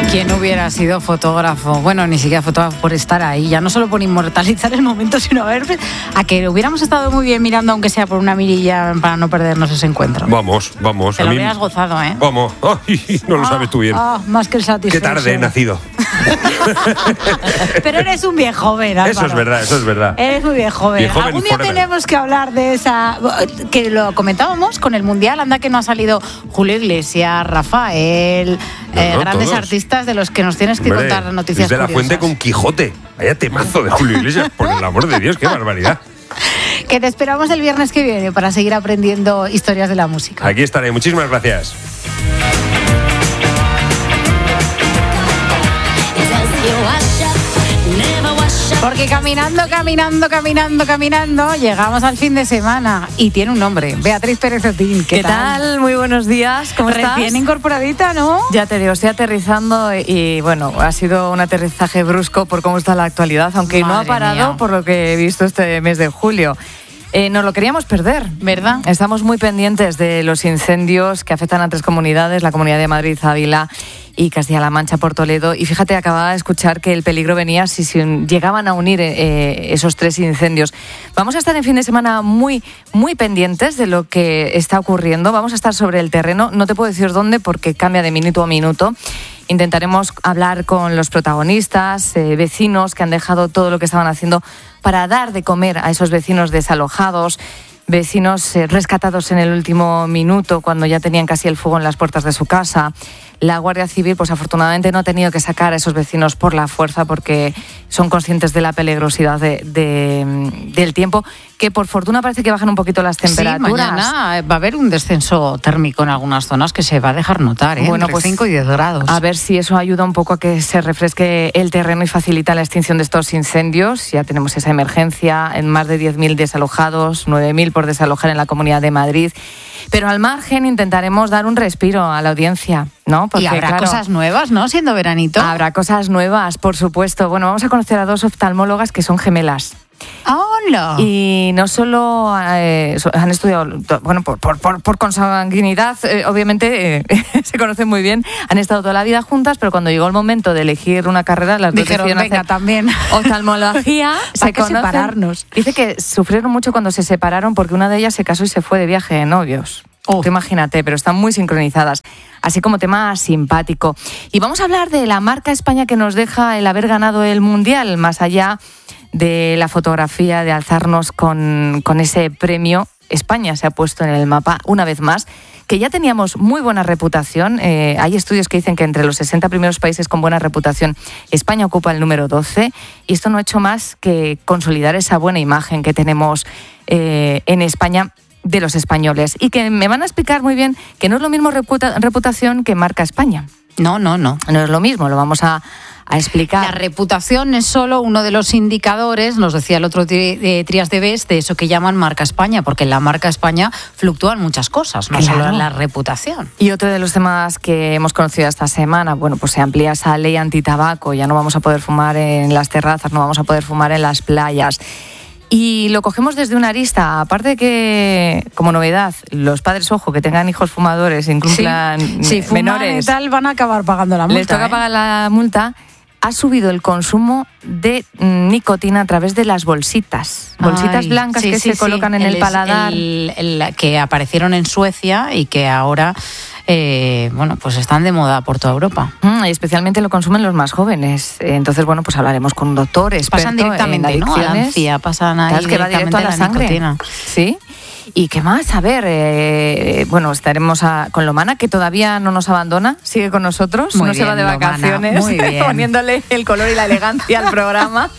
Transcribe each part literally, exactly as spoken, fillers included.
¿Quién hubiera sido fotógrafo? Bueno, ni siquiera fotógrafo por estar ahí, ya no solo por inmortalizar el momento, sino a ver, a que hubiéramos estado muy bien mirando, aunque sea por una mirilla, para no perdernos ese encuentro. Vamos, vamos. Te lo hubieras gozado, ¿eh? Vamos. Ay, no lo ah, sabes tú bien. Ah, más que el satisfecho. Qué tarde he nacido. Pero eres un bien joven, Álvaro. Eso es verdad, eso es verdad. Eres muy bien joven. Bien joven Algún día forever. tenemos que hablar de esa... Que lo comentábamos con el Mundial, anda que no ha salido Julio Iglesias, Rafael, No, eh, no, grandes todos. artistas de los que nos tienes que Hombre, contar noticias Luis de la curiosas. Fuente con Quijote. Vaya temazo de Julio Iglesias, por el amor de Dios, qué barbaridad. Que te esperamos el viernes que viene para seguir aprendiendo historias de la música. Aquí estaré, muchísimas gracias. Porque caminando, caminando, caminando, caminando, llegamos al fin de semana y tiene un nombre, Beatriz Pérez Otín. ¿Qué, ¿Qué tal? tal? Muy buenos días, ¿cómo Recién estás? Recién incorporadita, ¿no? Ya te digo, estoy aterrizando y, y bueno, ha sido un aterrizaje brusco por cómo está la actualidad, aunque Madre no ha parado mía. por lo que he visto este mes de julio. Eh, nos lo queríamos perder, ¿verdad? Estamos muy pendientes de los incendios que afectan a tres comunidades, la Comunidad de Madrid, Ávila y Castilla-La Mancha por Toledo. Y fíjate, acababa de escuchar que el peligro venía si, si llegaban a unir eh, esos tres incendios. Vamos a estar en fin de semana muy, muy pendientes de lo que está ocurriendo. Vamos a estar sobre el terreno. No te puedo decir dónde porque cambia de minuto a minuto. Intentaremos hablar con los protagonistas, eh, vecinos que han dejado todo lo que estaban haciendo para dar de comer a esos vecinos desalojados, vecinos eh, rescatados en el último minuto cuando ya tenían casi el fuego en las puertas de su casa. La Guardia Civil, pues afortunadamente no ha tenido que sacar a esos vecinos por la fuerza porque son conscientes de la peligrosidad de, de, del tiempo, que por fortuna parece que bajan un poquito las temperaturas. Sí, mañana va a haber un descenso térmico en algunas zonas que se va a dejar notar, ¿eh? Bueno, Entre pues cinco y diez grados. A ver si eso ayuda un poco a que se refresque el terreno y facilita la extinción de estos incendios. Ya tenemos esa emergencia en más de diez mil desalojados, nueve mil por desalojar en la Comunidad de Madrid. Pero al margen intentaremos dar un respiro a la audiencia, ¿no? Porque, y habrá claro, cosas nuevas, ¿no? Siendo veranito. Habrá cosas nuevas, por supuesto. Bueno, vamos a conocer a dos oftalmólogas que son gemelas. ¡Hola! Y no solo eh, han estudiado, bueno, por, por, por, por consanguinidad, eh, obviamente eh, se conocen muy bien, han estado toda la vida juntas, pero cuando llegó el momento de elegir una carrera, las Dijeron, dos decidieron venga, hacer también. oftalmología. Se conocen. Separarnos. Dice que sufrieron mucho cuando se separaron porque una de ellas se casó y se fue de viaje de novios. Oh. Tú imagínate, pero están muy sincronizadas. Así como tema simpático. Y vamos a hablar de la marca España que nos deja el haber ganado el Mundial, más allá de la fotografía, de alzarnos con, con ese premio. España se ha puesto en el mapa una vez más, que ya teníamos muy buena reputación. Eh, hay estudios que dicen que entre los sesenta primeros países con buena reputación, España ocupa el número doce, y esto no ha hecho más que consolidar esa buena imagen que tenemos eh, en España de los españoles. Y que me van a explicar muy bien que no es lo mismo reputa, reputación que marca España. No, no, no. No es lo mismo, lo vamos a, a explicar. La reputación es solo uno de los indicadores, nos decía el otro tri, de Trías de Best, de eso que llaman marca España, porque en la marca España fluctúan muchas cosas, no claro. solo la reputación. Y otro de los temas que hemos conocido esta semana, bueno, pues se amplía esa ley antitabaco, ya no vamos a poder fumar en las terrazas, no vamos a poder fumar en las playas. Y lo cogemos desde una arista, aparte de que, como novedad, los padres, ojo, que tengan hijos fumadores, incumplan sí, sí, menores, y tal, van a acabar pagando la multa. Les toca ¿eh? pagar la multa. Ha subido el consumo de nicotina a través de las bolsitas. Bolsitas Ay, blancas sí, que sí, se colocan sí. en el, el paladar. El, el, que aparecieron en Suecia y que ahora... Eh, bueno, pues están de moda por toda Europa. Mm, y especialmente lo consumen los más jóvenes. Entonces, bueno, pues hablaremos con un doctor experto. Pasan directamente, en ¿no? A la encía, pasan ahí claro, es que va directo a la, la sangre. Nicotina. Sí. ¿Y qué más? A ver, eh, bueno, estaremos a, con Lomana, que todavía no nos abandona, sigue con nosotros, muy no bien, se va de vacaciones, Lomana, muy bien. poniéndole el color y la elegancia al programa.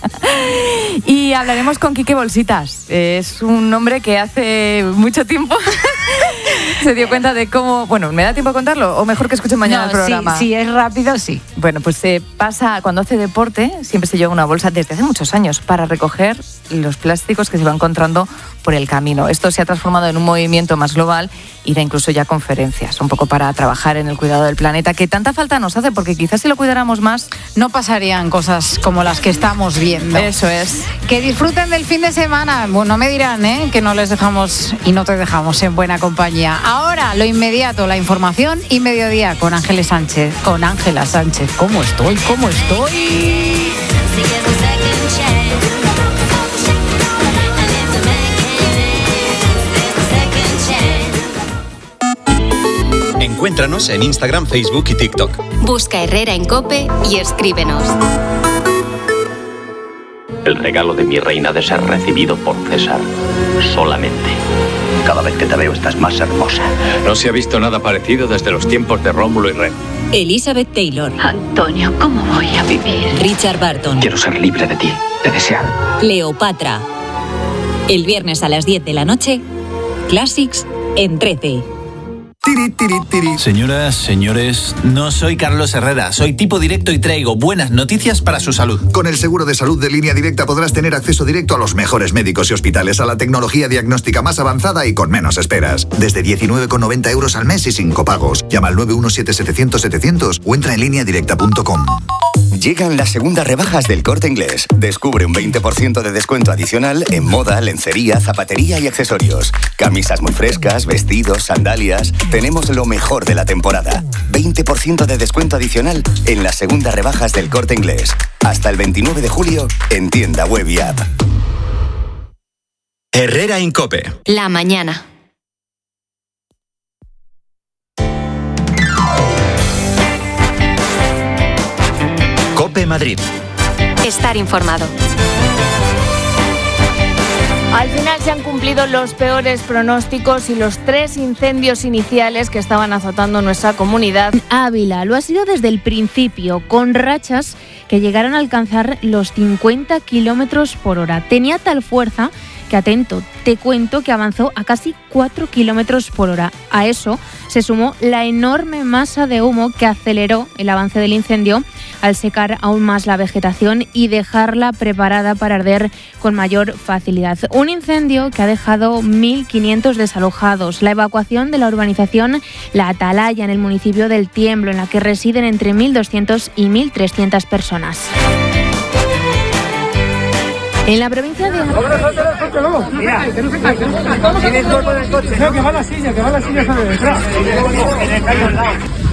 Y hablaremos con Quique Bolsitas. Es un hombre que hace mucho tiempo se dio cuenta de cómo... Bueno, ¿me da tiempo a contarlo? ¿O mejor que escuchen mañana no, el programa? Sí, sí, es rápido, sí. Bueno, pues se pasa, cuando hace deporte, siempre se lleva una bolsa desde hace muchos años para recoger los plásticos que se va encontrando por el camino. Esto se ha transformado transformado en un movimiento más global y da incluso ya conferencias, un poco para trabajar en el cuidado del planeta, que tanta falta nos hace, porque quizás si lo cuidáramos más... No pasarían cosas como las que estamos viendo. Eso es. Que disfruten del fin de semana. Bueno, me dirán, ¿eh?, que no les dejamos y no te dejamos en buena compañía. Ahora, lo inmediato, la información y mediodía con Ángeles Sánchez. Con Ángela Sánchez. ¿Cómo estoy? ¿Cómo estoy? Encuéntranos en Instagram, Facebook y TikTok. Busca Herrera en COPE y escríbenos. El regalo de mi reina de ser recibido por César solamente. Cada vez que te veo estás más hermosa. No se ha visto nada parecido desde los tiempos de Rómulo y Remo. Elizabeth Taylor. Antonio, ¿cómo voy a vivir? Richard Barton. Quiero ser libre de ti, de desear. Cleopatra. El viernes a las diez de la noche, Classics en trece. Tiri, tiri, tiri. Señoras, señores, no soy Carlos Herrera, soy tipo directo y traigo buenas noticias para su salud. Con el seguro de salud de Línea Directa podrás tener acceso directo a los mejores médicos y hospitales, a la tecnología diagnóstica más avanzada y con menos esperas. Desde diecinueve con noventa euros al mes y sin copagos. Llama al nueve uno siete setecientos setecientos o entra en línea directa punto com. Llegan las segundas rebajas del Corte Inglés. Descubre un veinte por ciento de descuento adicional en moda, lencería, zapatería y accesorios. Camisas muy frescas, vestidos, sandalias. Tenemos lo mejor de la temporada. veinte por ciento de descuento adicional en las segundas rebajas del Corte Inglés. Hasta el veintinueve de julio en tienda web y app. Herrera en COPE. La mañana. COPE Madrid. Estar informado. Al final se han cumplido los peores pronósticos y los tres incendios iniciales que estaban azotando nuestra comunidad. Ávila lo ha sido desde el principio, con rachas que llegaron a alcanzar los cincuenta kilómetros por hora. Tenía tal fuerza que, atento, te cuento que avanzó a casi cuatro kilómetros por hora. A eso se sumó la enorme masa de humo que aceleró el avance del incendio al secar aún más la vegetación y dejarla preparada para arder con mayor facilidad. Un incendio que ha dejado mil quinientos desalojados. La evacuación de la urbanización La Atalaya, en el municipio del Tiemblo, en la que residen entre mil doscientas y mil trescientas personas. En la provincia de... Mira, que no se cae, que no se cae. ¿Cómo se cae el coche? No, que va la silla, que va la silla sobre detrás. En el calle al lado.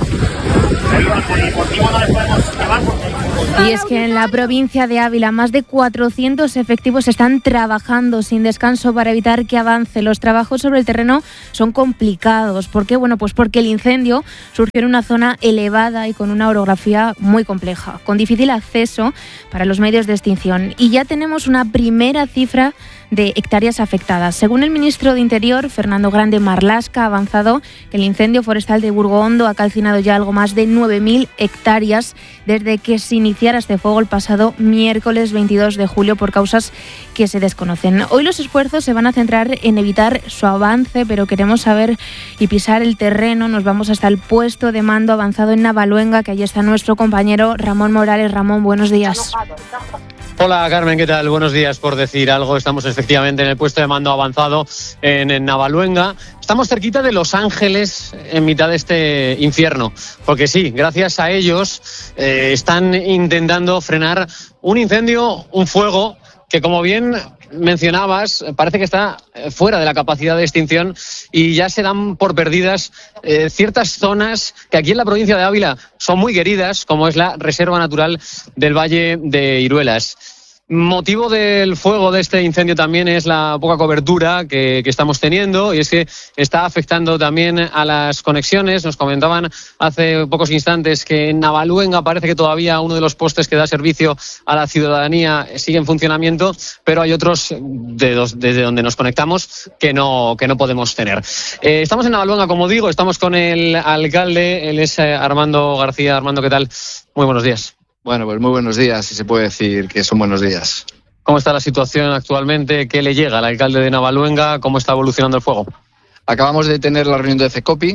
Y es que en la provincia de Ávila más de cuatrocientos efectivos están trabajando sin descanso para evitar que avance. Los trabajos sobre el terreno son complicados. ¿Por qué? Bueno, pues porque el incendio surgió en una zona elevada y con una orografía muy compleja, con difícil acceso para los medios de extinción. Y ya tenemos una primera cifra de hectáreas afectadas. Según el ministro de Interior, Fernando Grande Marlasca, ha avanzado que el incendio forestal de Burgondo ha calcinado ya algo más de nueve mil hectáreas desde que se iniciara este fuego el pasado miércoles veintidós de julio por causas que se desconocen. Hoy los esfuerzos se van a centrar en evitar su avance, pero queremos saber y pisar el terreno. Nos vamos hasta el puesto de mando avanzado en Navaluenga, que allí está nuestro compañero Ramón Morales. Ramón, buenos días. Hola Carmen, ¿qué tal? Buenos días. Por decir algo, estamos efectivamente en el puesto de mando avanzado en, en Navaluenga. Estamos cerquita de Los Ángeles, en mitad de este infierno, porque sí, gracias a ellos eh, están intentando frenar un incendio, un fuego que, como bien mencionabas, parece que está fuera de la capacidad de extinción y ya se dan por perdidas eh, ciertas zonas que aquí en la provincia de Ávila son muy queridas, como es la Reserva Natural del Valle de Iruelas. Motivo del fuego de este incendio también es la poca cobertura que, que estamos teniendo, y es que está afectando también a las conexiones. Nos comentaban hace pocos instantes que en Navaluenga parece que todavía uno de los postes que da servicio a la ciudadanía sigue en funcionamiento, pero hay otros de dos, desde donde nos conectamos que no, que no podemos tener. Eh, estamos en Navaluenga, como digo, estamos con el alcalde, él es Armando García. Armando, ¿qué tal? Muy buenos días. Bueno, pues muy buenos días, si se puede decir que son buenos días. ¿Cómo está la situación actualmente? ¿Qué le llega al alcalde de Navaluenga? ¿Cómo está evolucionando el fuego? Acabamos de tener la reunión de CECOPI,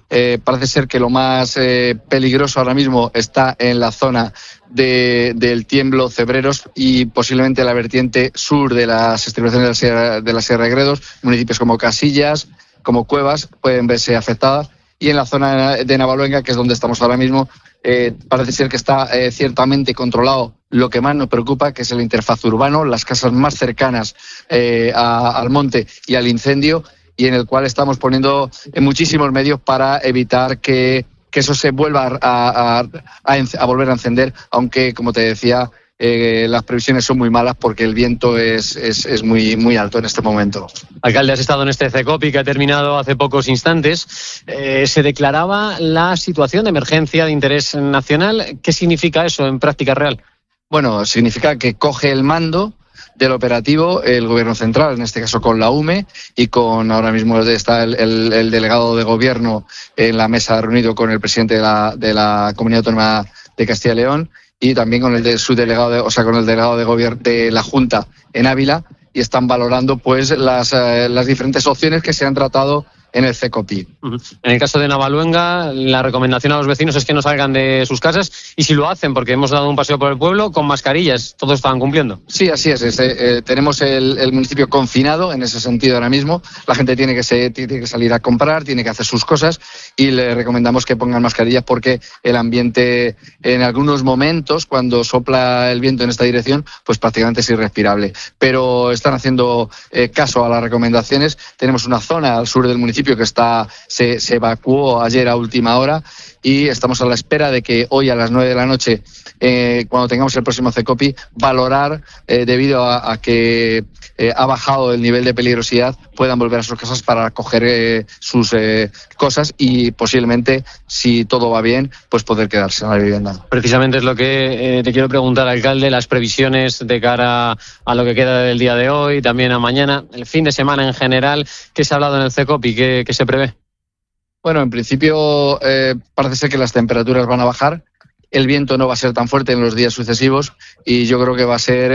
Eh, parece ser que lo más eh, peligroso ahora mismo está en la zona de, del Tiemblo, Cebreros y posiblemente la vertiente sur de las estribaciones de la Sierra de, la Sierra de Gredos. Municipios como Casillas, como Cuevas pueden verse afectadas. Y en la zona de Navaluenga, que es donde estamos ahora mismo, eh, parece ser que está eh, ciertamente controlado lo que más nos preocupa, que es el interfaz urbano, las casas más cercanas eh, a, al monte y al incendio, y en el cual estamos poniendo muchísimos medios para evitar que, que eso se vuelva a, a, a, a volver a encender, aunque, como te decía, eh, las previsiones son muy malas porque el viento es, es, es muy, muy alto en este momento. Alcalde, has estado en este CECOPI que ha terminado hace pocos instantes. Eh, se declaraba la situación de emergencia de interés nacional. ¿Qué significa eso en práctica real? Bueno, significa que coge el mando del operativo el Gobierno Central, en este caso con la U M E y con ahora mismo está el, el, el delegado de Gobierno en la mesa reunido con el presidente de la, de la Comunidad Autónoma de Castilla y León y también con el de su delegado, de, o sea, con el delegado de Gobierno de la Junta en Ávila, y están valorando pues las, eh, las diferentes opciones que se han tratado en el CECOPI. Uh-huh. En el caso de Navaluenga, la recomendación a los vecinos es que no salgan de sus casas, y si lo hacen, porque hemos dado un paseo por el pueblo, con mascarillas, todos estaban cumpliendo. Sí, así es. es eh, tenemos el, el municipio confinado en ese sentido ahora mismo. La gente tiene que, se, tiene que salir a comprar, tiene que hacer sus cosas, y le recomendamos que pongan mascarillas porque el ambiente en algunos momentos, cuando sopla el viento en esta dirección, pues prácticamente es irrespirable. Pero están haciendo eh, caso a las recomendaciones. Tenemos una zona al sur del municipio que está se, se evacuó ayer a última hora y estamos a la espera de que hoy a las nueve de la noche, eh, cuando tengamos el próximo CECOPI, valorar, eh, debido a, a que eh, ha bajado el nivel de peligrosidad, puedan volver a sus casas para coger eh, sus eh, cosas y posiblemente, si todo va bien, pues poder quedarse en la vivienda. Precisamente es lo que eh, te quiero preguntar, alcalde, las previsiones de cara a lo que queda del día de hoy, también a mañana, el fin de semana en general. ¿Qué se ha hablado en el CECOPI? ¿Qué, qué se prevé? Bueno, en principio eh, parece ser que las temperaturas van a bajar. El viento no va a ser tan fuerte en los días sucesivos y yo creo que va a ser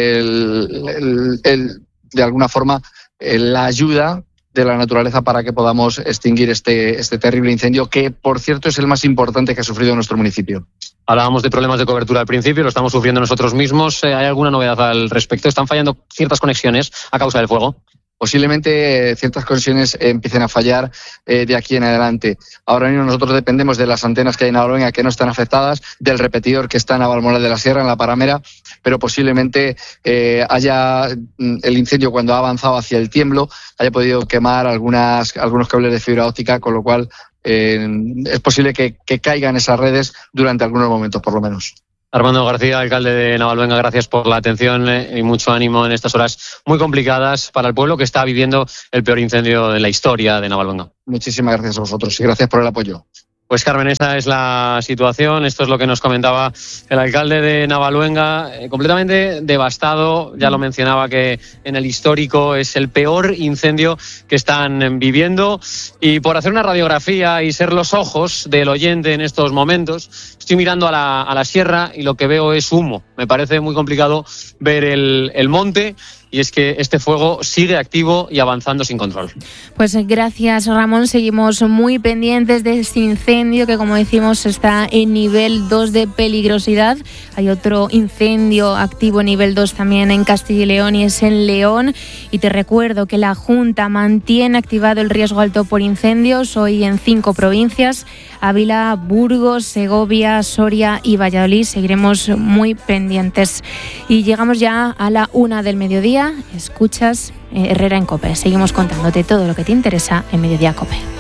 el, el, el, de alguna forma el, la ayuda de la naturaleza para que podamos extinguir este, este terrible incendio, que por cierto es el más importante que ha sufrido nuestro municipio. Hablábamos de problemas de cobertura al principio, lo estamos sufriendo nosotros mismos. ¿Hay alguna novedad al respecto? ¿Están fallando ciertas conexiones a causa del fuego? Posiblemente eh, ciertas conexiones eh, empiecen a fallar eh, de aquí en adelante. Ahora mismo nosotros dependemos de las antenas que hay en Navaluenga, que no están afectadas, del repetidor que está en Navalmoral de la Sierra, en la Paramera, pero posiblemente eh, haya el incendio, cuando ha avanzado hacia el Tiemblo, haya podido quemar algunas, algunos cables de fibra óptica, con lo cual eh, es posible que, que caigan esas redes durante algunos momentos, por lo menos. Armando García, alcalde de Navaluenga, gracias por la atención y mucho ánimo en estas horas muy complicadas para el pueblo que está viviendo el peor incendio de la historia de Navaluenga. Muchísimas gracias a vosotros y gracias por el apoyo. Pues Carmen, esta es la situación, esto es lo que nos comentaba el alcalde de Navaluenga, eh, completamente devastado. Ya lo mencionaba, que en el histórico es el peor incendio que están viviendo, y por hacer una radiografía y ser los ojos del oyente en estos momentos, estoy mirando a la, a la sierra y lo que veo es humo. Me parece muy complicado ver el, el monte, y es que este fuego sigue activo y avanzando sin control. Pues gracias, Ramón. Seguimos muy pendientes de este incendio que, como decimos, está en nivel dos de peligrosidad. Hay otro incendio activo en nivel dos también en Castilla y León, y es en León. Y te recuerdo que la Junta mantiene activado el riesgo alto por incendios hoy en cinco provincias: Ávila, Burgos, Segovia, Soria y Valladolid. Seguiremos muy pendientes. Y llegamos ya a la una del mediodía. Escuchas eh, Herrera en COPE. Seguimos contándote todo lo que te interesa en Mediodía COPE.